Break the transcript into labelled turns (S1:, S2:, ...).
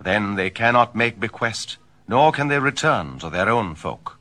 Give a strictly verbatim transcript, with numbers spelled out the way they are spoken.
S1: Then they cannot make bequest, nor can they return to their own folk.